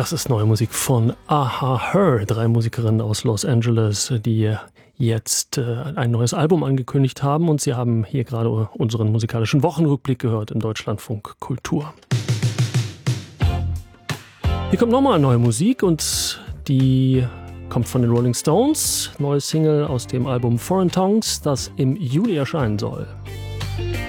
Das ist neue Musik von Aha Her, 3 Musikerinnen aus Los Angeles, die jetzt ein neues Album angekündigt haben, und sie haben hier gerade unseren musikalischen Wochenrückblick gehört im Deutschlandfunk Kultur. Hier kommt nochmal neue Musik, und die kommt von den Rolling Stones, neue Single aus dem Album Foreign Tongues, das im Juli erscheinen soll.